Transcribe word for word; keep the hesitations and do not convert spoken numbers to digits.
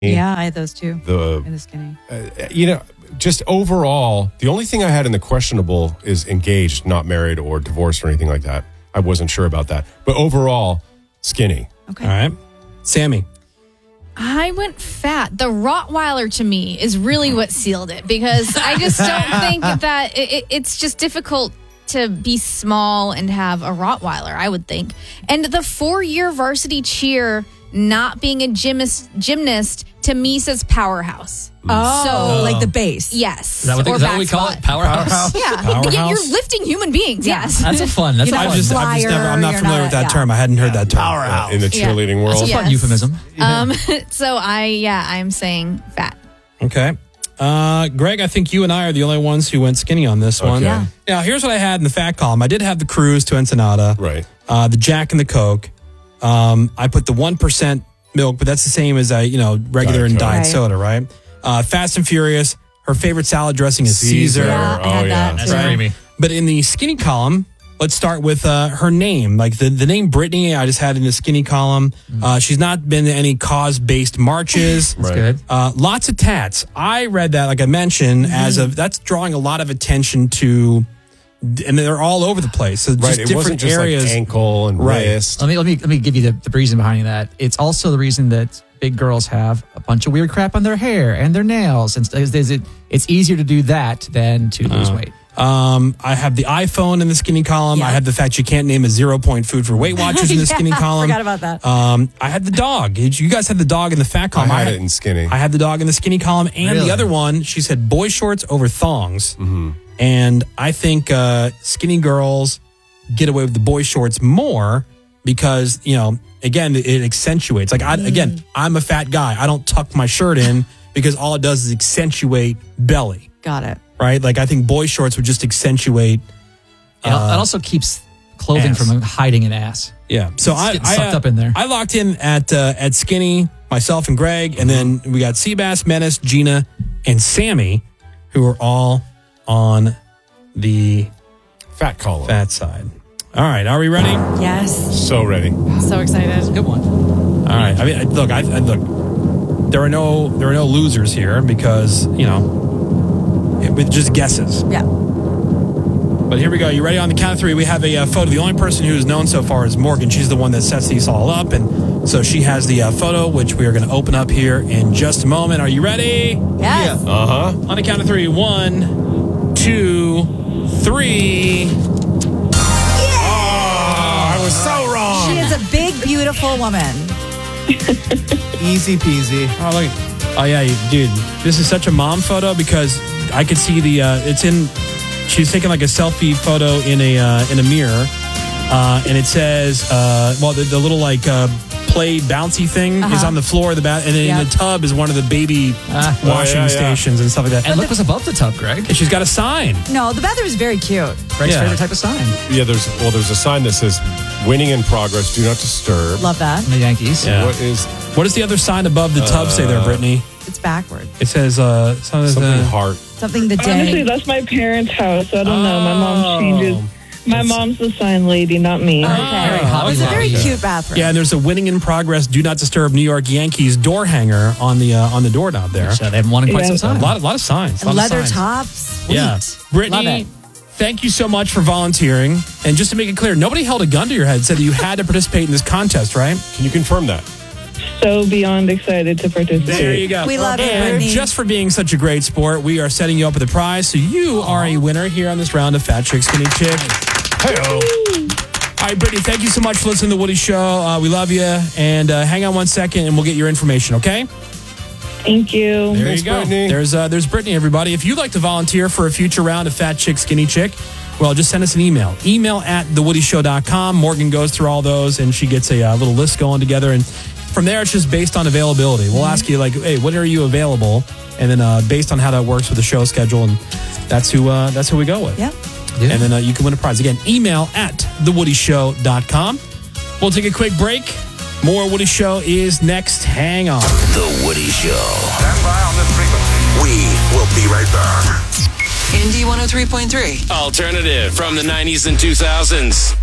Yeah, I had those too. The, in the skinny. Uh, you know, just overall, the only thing I had in the questionable is engaged, not married or divorced or anything like that. I wasn't sure about that. But overall, skinny. Okay. All right. Sammy. I went fat. The Rottweiler to me is really what sealed it because I just don't think that it, it, it's just difficult to be small and have a Rottweiler, I would think. And the four-year varsity cheer not being a gymnast, gymnast to me says powerhouse. Oh, So- like the base. Yes. Is that what, they, or is that what back we call squat. it? Powerhouse? Yeah. Powerhouse? Yeah, you're lifting human beings. Yeah. Yes. That's a fun. That's You a know, I've fun. just, I've just never, I'm not Flyer, familiar you're with that not a- term. I hadn't heard that term. Uh, in the Yeah. cheerleading world. That's a Yes. fun euphemism. Um, so I, yeah, I'm saying fat. Okay. Uh, Greg, I think you and I are the only ones who went skinny on this one. Okay. Yeah. Now, here's what I had in the fat column. I did have the cruise to Ensenada. Right. Uh, the Jack and the Coke. Um, I put the one percent milk, but that's the same as, I, you know, regular Diet and Coke. diet Right. soda, right? Uh, Fast and Furious. Her favorite salad dressing is Caesar. Yeah, I Oh, had yeah. that. That's too. creamy. But in the skinny column, let's start with uh, her name. Like the, the name Brittany, I just had in the skinny column. Uh, she's not been to any cause-based marches. That's Right. good. Uh, lots of tats. I read that, like I mentioned, as of that's drawing a lot of attention to, and they're all over the place. So just Right. It different wasn't just areas. like ankle and Right. wrist. Let me let me let me give you the, the reason behind that. It's also the reason that big girls have a bunch of weird crap on their hair and their nails, and st- is it it's easier to do that than to lose weight. Um, I have the iPhone in the skinny column. Yeah. I have the fact you can't name a zero point food for Weight Watchers in the Yeah, skinny column. forgot about that. Um, I had the dog. You guys had the dog in the fat I column. had it in skinny. I had the dog in the skinny column, and Really? the other one, she said boy shorts over thongs. Mm-hmm. And I think uh, skinny girls get away with the boy shorts more because, you know, again, it accentuates. Like, I, again, I'm a fat guy. I don't tuck my shirt in because all it does is accentuate belly, Got it. right? Like, I think boy shorts would just accentuate. It, it also keeps clothing ass. from hiding an ass. Yeah. So It's I, getting I sucked uh, up in there. I locked in at uh, at skinny, myself and Greg, and then we got Seabass, Menace, Gina, and Sammy, who are all on the Fat column. fat side. All right, are we ready? All Yes. So ready. So excited. Good one. right. I mean, I- look, I, I look. There are no there are no losers here because you know it, with just guesses. Yeah. But here we go. You ready? On the count of three, we have a uh, photo. The only person who's known so far is Morgan. She's the one that sets these all up, and so she has the uh, photo, which we are going to open up here in just a moment. Are you ready? Yes. Uh huh. On the count of three. One, two, three. Oh, I was so wrong. She is a big, beautiful woman. Easy peasy. Oh, look. Oh, yeah, you- dude. This is such a mom photo because I could see the, uh, it's in, she's taking like a selfie photo in a, uh, in a mirror. Uh, and it says, uh, well, the, the little like, uh, play bouncy thing is Uh-huh. on the floor of the bath. And then in Yep. the tub is one of the baby Ah. washing Oh, yeah, yeah. stations and stuff like that. And look what's above the tub, Greg. And she's got a sign. No, the bathroom is very cute. Greg's Yeah. favorite type of sign. Yeah, there's well, there's a sign that says "Winning in progress. Do not disturb." Love that. From the Yankees. Yeah. What is What does the other sign above the tub say there, Brittany? It's backward. It says, uh, something, something uh, heart? Something the day. Honestly, that's my parents' house. I don't know. My mom changes. My mom's the sign lady, not me. Okay. Hobby It's a very Lobby. cute bathroom. Yeah, and there's a winning in progress, do not disturb New York Yankees door hanger on the uh, on the doorknob there. So they haven't won in quite Yeah. some A time. lot, a lot of signs. a And lot of leather signs. tops. Sweet. Yeah, Love Brittany, it. thank you so much for volunteering. And just to make it clear, nobody held a gun to your head and said that you had to participate in this contest, right? Can you confirm that? So beyond excited to participate. There you go. We love you, And Brittany. just for being such a great sport, we are setting you up with a prize. So you are a winner here on this round of Fat Chick Skinny Chick. Hey-o. All right, Brittany, thank you so much for listening to The Woody Show. Uh, we love you. And uh, hang on one second and we'll get your information, okay? Thank you. There Thanks, you go. Brittany. There's uh, there's Brittany, everybody. If you'd like to volunteer for a future round of Fat Chick Skinny Chick, well, just send us an email. Email at the woody show dot com. Morgan goes through all those and she gets a uh, little list going together. And from there, it's just based on availability. We'll ask you, like, hey, when are you available? And then uh, based on how that works with the show schedule, and that's who uh, that's who we go with. Yep. Yeah. And then uh, you can win a prize. Again, email at the woody show dot com. We'll take a quick break. More Woody Show is next. Hang on. The Woody Show. Stand by on this frequency. We will be right back. Indy one oh three point three. Alternative from the nineties and two thousands.